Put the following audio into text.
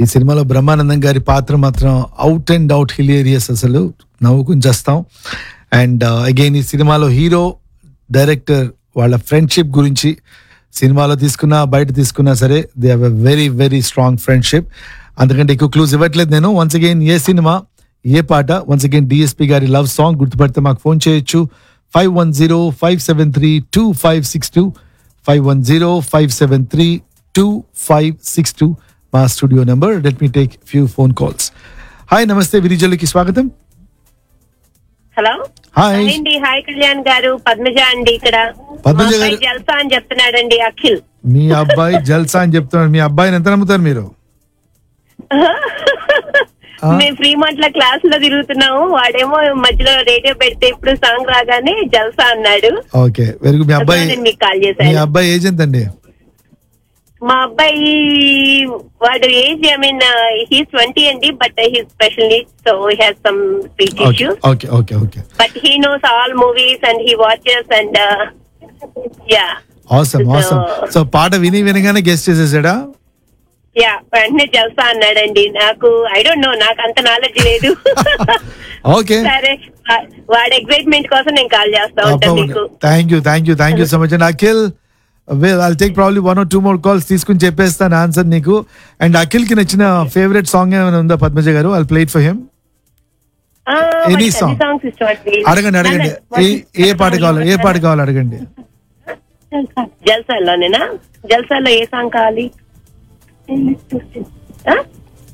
ఈ సినిమాలో బ్రహ్మానందం గారి పాత్ర మాత్రం అవుట్ అండ్ అవుట్ హిలేరియస్, అసలు నవ్వుకుని చేస్తాం. అండ్ అగైన్ ఈ సినిమాలో హీరో డైరెక్టర్ వాళ్ళ ఫ్రెండ్షిప్ గురించి సినిమాలో తీసుకున్నా బయట తీసుకున్నా సరే they have a very very strong friendship. అందుకంటే ఎక్కువ క్లూజ్ ఇవ్వట్లేదు నేను. వన్స్ అగైన్ ఏ సినిమా ఏ పాట, వన్స్ అగైన్ డిఎస్పి గారి లవ్ సాంగ్ గుర్తుపడితే మాకు ఫోన్ చేయొచ్చు 510-573-2562 510-573-2562 మా studio number. Let me take few phone calls. Hi, నమస్తే, విరిజల్లుకి స్వాగతం. హలో, హాయ్ అండి. హాయ్ కళ్యాణ్ గారు, పద్మజ అండి. ఇక్కడ పద్మజ గారు, జల్సా అని చెప్తున్నాడండి అఖిల్. మీ అబ్బాయి జల్సా అని చెప్తున్నాడు. మీ అబ్బాయిని ఎంత నమ్ముతారు మీరు? మేము ఫ్రీ మాట్ల క్లాస్ లో తిరుగుతున్నాము, వాడేమో మధ్యలో రేడియో పెడితే ఇప్పుడు సాంగ్ రాగానే జల్సా అన్నాడు. Okay, very good. మీ అబ్బాయి మీకు కాల్ మీ చేశాను. అబ్బాయి ఏజ్ ఎంత అండి? మా అబ్బాయి వాడు ఏజ్ ఐ మీన్ హీస్ 20 అండి, but he's special needs, so he has some speech issues. Okay okay okay. But he knows all movies and he watches and yeah. Awesome awesome. So పాట వినగానే guest చేసేసాడా? Yeah, వెంటనే జల్సా అన్నాడండి. నాకు I don't know, నాకు అంత knowledge లేదు. Okay, సరే, వాడి ఎక్సైట్మెంట్ కోసం నేను కాల్ చేస్తా ఉంటాను మీకు. Thank you so much. And Akhil, I'll take probably 1 or 2 more calls తీసుకుని చెప్పేస్తాను ఆన్సర్ నీకు. అండ్ అఖిల్ కి నచ్చిన ఫేవరెట్ సాంగ్ ఏమైనా ఉందా పద్మజ గారు? I'll play it for him. Any song అడగండి. ఏ పాట కావాలి అడగండి. జల్సాలోనేనా? జల్సాలో ఏ సాంగ్ కావాలి?